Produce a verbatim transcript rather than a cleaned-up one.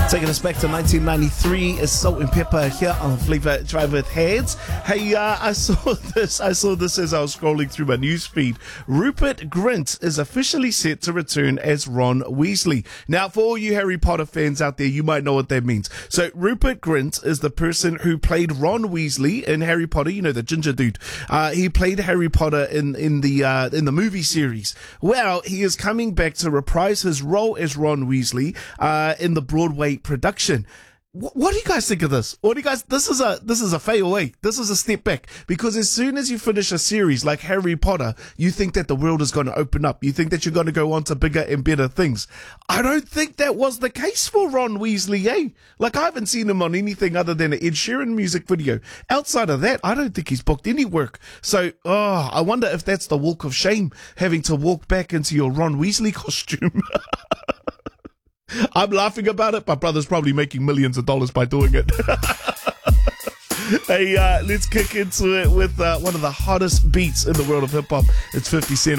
Taking us back to nineteen ninety-three is Salt and Pepper here on Flavor Drive with Heads. Hey, uh, I saw this. I saw this as I was scrolling through my newsfeed. Rupert Grint is officially set to return as Ron Weasley. Now, for all you Harry Potter fans out there, you might know what that means. So, Rupert Grint is the person who played Ron Weasley in Harry Potter. You know, the ginger dude. Uh, he played Harry Potter in in the uh, in the movie series. Well, he is coming back to reprise his role as Ron Weasley uh, in the Broadway production. What, what do you guys think of this? What do you guys? This is a this is a fail away. This is a step back, because as soon as you finish a series like Harry Potter, you think that the world is going to open up. You think that you're going to go on to bigger and better things. I don't think that was the case for Ron Weasley, eh? Like, I haven't seen him on anything other than an Ed Sheeran music video. Outside of that, I don't think he's booked any work. So, oh, I wonder if that's the walk of shame, having to walk back into your Ron Weasley costume. I'm laughing about it. My brother's probably making millions of dollars by doing it. Hey, uh, let's kick into it with uh, one of the hottest beats in the world of hip hop. It's fifty Cent.